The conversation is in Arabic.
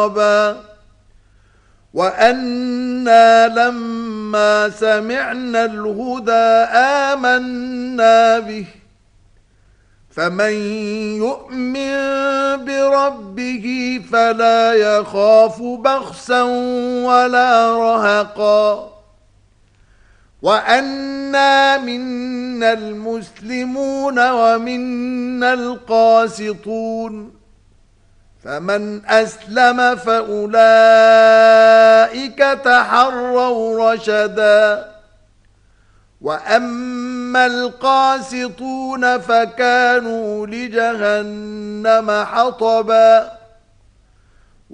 وأنا لما سمعنا الهدى آمنا به فمن يؤمن بربه فلا يخاف بخسا ولا رهقا وأنا منا المسلمون ومنا القاسطون فمن أسلم فأولئك تحروا رشدا وأما القاسطون فكانوا لجهنم حطبا